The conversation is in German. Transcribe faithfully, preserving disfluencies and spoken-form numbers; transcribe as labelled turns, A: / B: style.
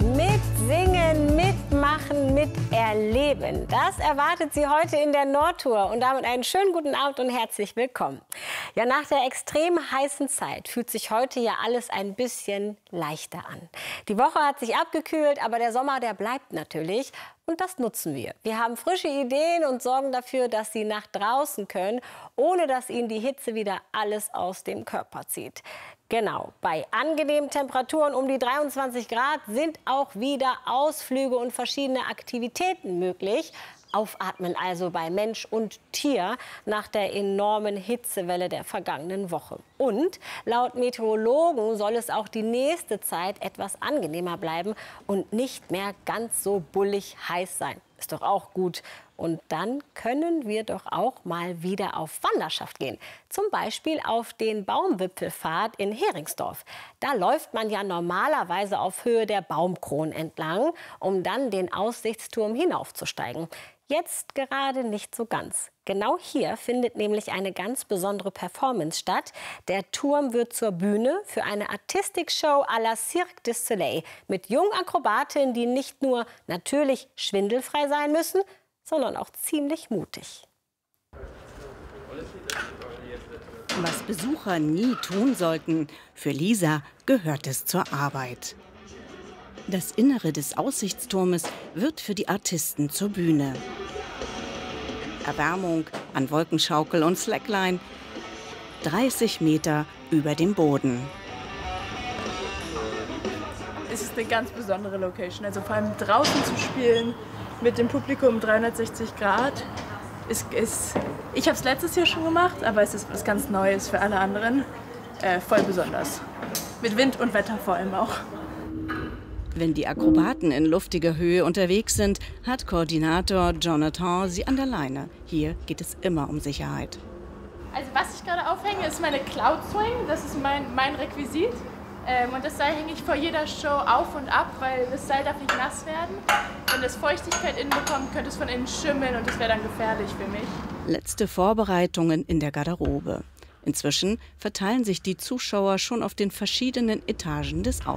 A: Mitsingen, mitmachen, miterleben. Das erwartet Sie heute in der Nordtour. Und damit einen schönen guten Abend und herzlich willkommen. Ja, nach der extrem heißen Zeit fühlt sich heute ja alles ein bisschen leichter an. Die Woche hat sich abgekühlt, aber der Sommer, der bleibt natürlich. Und das nutzen wir. Wir haben frische Ideen und sorgen dafür, dass Sie nach draußen können, ohne dass Ihnen die Hitze wieder alles aus dem Körper zieht. Genau, bei angenehmen Temperaturen um die dreiundzwanzig Grad sind auch wieder Ausflüge und verschiedene Aktivitäten möglich. Aufatmen also bei Mensch und Tier nach der enormen Hitzewelle der vergangenen Woche. Und laut Meteorologen soll es auch die nächste Zeit etwas angenehmer bleiben und nicht mehr ganz so bullig heiß sein. Ist doch auch gut. Und dann können wir doch auch mal wieder auf Wanderschaft gehen. Zum Beispiel auf den Baumwipfelpfad in Heringsdorf. Da läuft man ja normalerweise auf Höhe der Baumkronen entlang, um dann den Aussichtsturm hinaufzusteigen. Jetzt gerade nicht so ganz. Genau hier findet nämlich eine ganz besondere Performance statt. Der Turm wird zur Bühne für eine Artistikshow à la Cirque du Soleil mit jungen Akrobatinnen, die nicht nur natürlich schwindelfrei sein müssen, sondern auch ziemlich mutig.
B: Was Besucher nie tun sollten, für Lisa gehört es zur Arbeit. Das Innere des Aussichtsturmes wird für die Artisten zur Bühne. Erwärmung an Wolkenschaukel und Slackline, dreißig Meter über dem Boden.
C: Es ist eine ganz besondere Location, also vor allem draußen zu spielen mit dem Publikum dreihundertsechzig Grad. Ist, ist, ich habe es letztes Jahr schon gemacht, aber es ist was ganz Neues für alle anderen, äh, voll besonders. Mit Wind und Wetter vor allem auch.
B: Wenn die Akrobaten in luftiger Höhe unterwegs sind, hat Koordinator Jonathan sie an der Leine. Hier geht es immer um Sicherheit.
C: Also was ich gerade aufhänge, ist meine Cloud Swing. Das ist mein, mein Requisit. Ähm, und das Seil hänge ich vor jeder Show auf und ab, weil das Seil darf nicht nass werden. Wenn es Feuchtigkeit innen bekommt, könnte es von innen schimmeln und das wäre dann gefährlich für mich.
B: Letzte Vorbereitungen in der Garderobe. Inzwischen verteilen sich die Zuschauer schon auf den verschiedenen Etagen des